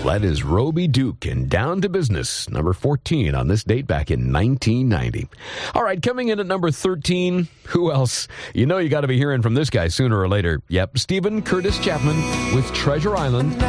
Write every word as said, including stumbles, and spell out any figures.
That is Roby Duke and Down to Business, number fourteen on this date back in nineteen ninety. All right, coming in at number thirteen, who else? You know you got to be hearing from this guy sooner or later. Yep, Stephen Curtis Chapman with Treasure Island.